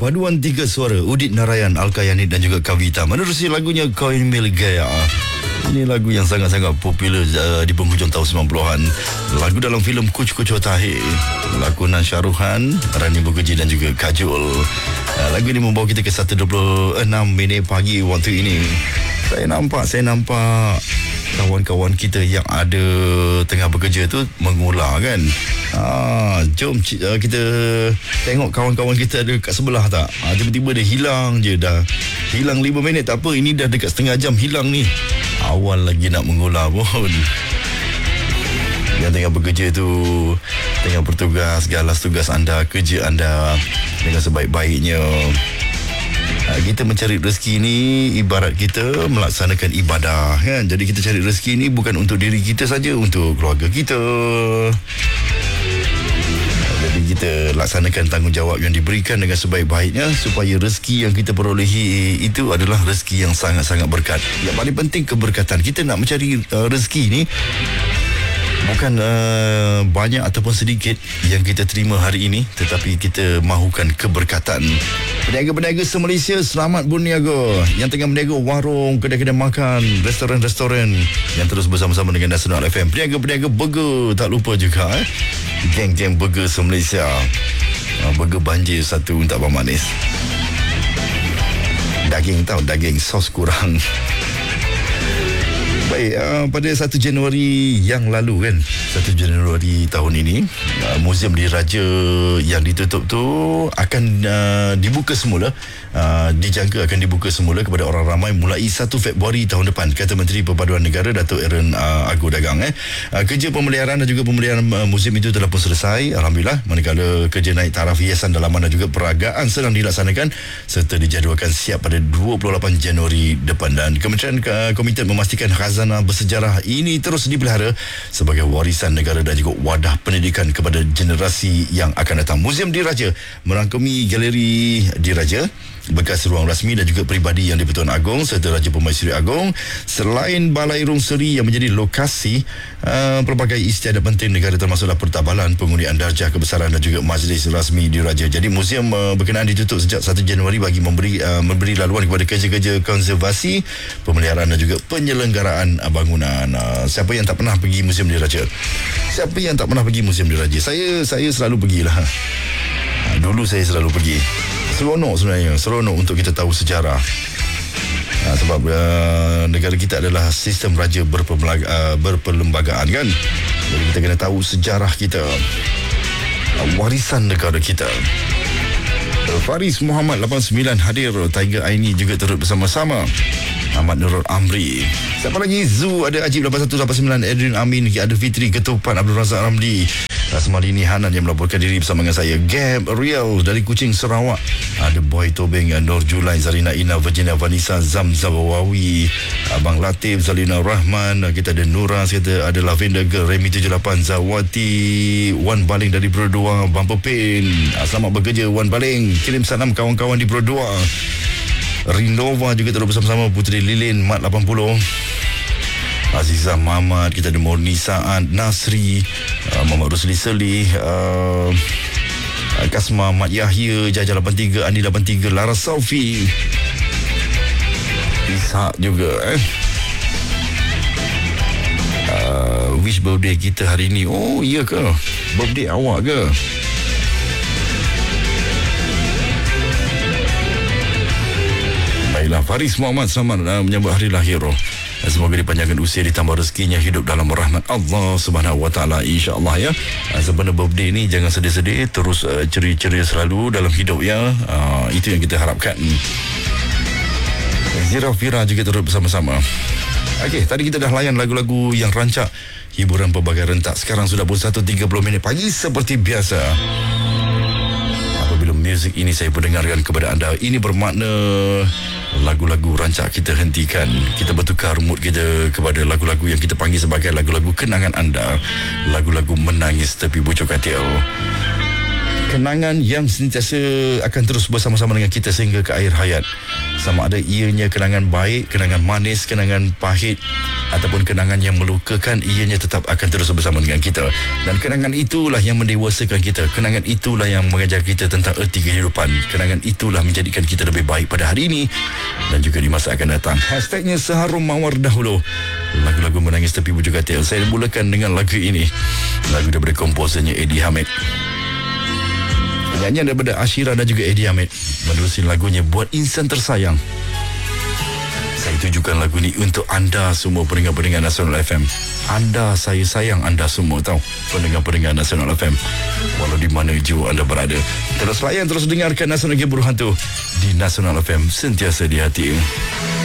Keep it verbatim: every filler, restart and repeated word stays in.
Paduan tiga suara Udit Narayan, Alka Yani dan juga Kavita menerusi lagunya Kau Mil Gaya. Ini lagu yang sangat-sangat popular uh, di penghujung tahun sembilan puluhan. Lagu dalam filem Kuch Kuch Tahir, lakonan Syaruhan, Rani Mukerji dan juga Kajol. Uh, lagu ini membawa kita ke satu dua puluh enam minit pagi waktu ini. Saya nampak, saya nampak kawan-kawan kita yang ada tengah bekerja tu mengular kan. Ah, jom kita tengok kawan-kawan kita ada kat sebelah tak. Ah, tiba-tiba dia hilang je dah. Hilang lima minit tak apa, ini dah dekat setengah jam hilang ni. Awal lagi nak mengular pun. Yang tengah bekerja tu, tengah bertugas, galas tugas anda, kerja anda dengan sebaik-baiknya. Kita mencari rezeki ni ibarat kita melaksanakan ibadah kan. Jadi kita cari rezeki ni bukan untuk diri kita saja, untuk keluarga kita. Jadi kita laksanakan tanggungjawab yang diberikan dengan sebaik-baiknya supaya rezeki yang kita perolehi itu adalah rezeki yang sangat-sangat berkat. Yang paling penting keberkatan. Kita nak mencari uh, rezeki ni bukan uh, banyak ataupun sedikit yang kita terima hari ini, tetapi kita mahukan keberkatan. Peniaga-peniaga se-Malaysia, selamat berniaga. Yang tengah berniaga warung, kedai-kedai makan, restoran-restoran yang terus bersama-sama dengan Nasional F M. Peniaga-peniaga burger, tak lupa juga eh. Geng-geng burger se-Malaysia. uh, Burger banjir satu untuk abang manis. Daging tau, daging sos kurang. Baik, uh, pada satu Januari yang lalu kan, satu Januari tahun ini, uh, Museum Diraja yang ditutup tu akan uh, dibuka semula. uh, Dijangka akan dibuka semula kepada orang ramai mulai satu Februari tahun depan, kata Menteri Perpaduan Negara Datuk Aaron uh, Agu Dagang. eh. uh, Kerja pemeliharaan dan juga pemeliharaan uh, museum itu telah pun selesai, Alhamdulillah. Manakala kerja naik taraf hiasan dalaman dan juga peragaan sedang dilaksanakan serta dijadualkan siap pada dua puluh lapan Januari depan. Dan Kementerian uh, Komited memastikan khazanah bersejarah ini terus dipelihara sebagai warisan negara dan juga wadah pendidikan kepada generasi yang akan datang. Museum Diraja merangkumi galeri Diraja, bekas ruang rasmi dan juga peribadi yang di-Pertuan Agong serta Raja Permaisuri Agong, selain Balai Rung Seri yang menjadi lokasi uh, pelbagai istiadat penting negara termasuklah pertabalan, pengundian darjah kebesaran dan juga majlis rasmi Diraja. Jadi museum uh, berkenaan ditutup sejak satu Januari bagi memberi uh, memberi laluan kepada kerja-kerja konservasi, pemeliharaan dan juga penyelenggaraan uh, bangunan. Uh, siapa yang tak pernah pergi Museum Diraja? Siapa yang tak pernah pergi Museum Diraja? Saya saya selalu pergilah. Uh, dulu saya selalu pergi. Seronok sebenarnya, seronok untuk kita tahu sejarah. Ha, sebab uh, negara kita adalah sistem raja uh, berperlembagaan kan. Jadi kita kena tahu sejarah kita, uh, warisan negara kita. uh, Faris Muhammad lapan sembilan hadir, Tiger Aini juga turut bersama-sama, Ahmad Nurul Amri. Siapa lagi? Zu ada, Ajib lapan satu lapan sembilan, Adrian Amin, ada Fitri Ketupan, Abdul Razak Ramli, Rasmalini Hanan yang melaporkan diri bersama dengan saya. Gab Riel dari Kuching, Sarawak. Ada Boy Tobing, Nur Julai, Zarina Ina, Virginia Vanessa, Zamzam Wawi, Abang Latif, Zalina Rahman. Kita ada Nura, kita ada Lavender Girl, Remy tujuh lapan, Zawati, Wan Baling dari Berdua, Bumper Pain. Selamat bekerja Wan Baling. Kirim salam kawan-kawan di Berdua. Rinova juga terus bersama-sama, Putri Lilin, Mat lapan puluh, Azizah Muhammad, kita ada Murni Saad, Nasri, uh, Muhammad Rusli Selih, uh, Kasma, Mat Yahya, Jaja lapan tiga, Andi lapan tiga, Lara Saufi, Ishak juga eh. Uh, wish birthday kita hari ni. Oh iya ke? Birthday awak ke? Baiklah, Faris Muhammad, selamat uh, menyambut hari lahir. Semoga dipanjangkan usia, ditambah rezekinya, hidup dalam rahmat Allah Subhanahu Wa Taala, insya-Allah ya. Sebenarnya birthday ni jangan sedih-sedih, terus uh, ceria-ceria selalu dalam hidup ya. Uh, itu yang kita harapkan. Zira Fira juga turut bersama-sama. Okey, tadi kita dah layan lagu-lagu yang rancak hiburan pelbagai rentak. Sekarang sudah pukul satu tiga puluh minit pagi seperti biasa. Apabila muzik ini saya pendengarkan kepada anda, ini bermakna lagu-lagu rancak kita hentikan. Kita bertukar mood kita kepada lagu-lagu yang kita panggil sebagai lagu-lagu kenangan anda, lagu-lagu menangis tepi bucuk katil. kenangan yang sentiasa akan terus bersama-sama dengan kita sehingga ke akhir hayat. Sama ada ianya kenangan baik, kenangan manis, kenangan pahit ataupun kenangan yang melukakan, ianya tetap akan terus bersama dengan kita. Dan kenangan itulah yang mendewasakan kita. Kenangan itulah yang mengajar kita tentang erti kehidupan. Kenangan itulah menjadikan kita lebih baik pada hari ini dan juga di masa akan datang. Hashtagnya Seharum Mawar Dahulu. Lagu-lagu menangis tepi bujur katil. Saya mulakan dengan lagu ini. Lagu daripada komposernya Eddie Hamid. Nyanyian daripada Ashira dan juga Eddie Hamid menerusi lagunya Buat Insan Tersayang. Saya tujukan lagu ini untuk anda semua pendengar-pendengar Nasional F M. Anda, saya sayang anda semua, tahu, pendengar-pendengar Nasional F M, walau di mana jua anda berada. Terus layan, terus dengarkan Nasional Game Hantu di Nasional F M, sentiasa di hati.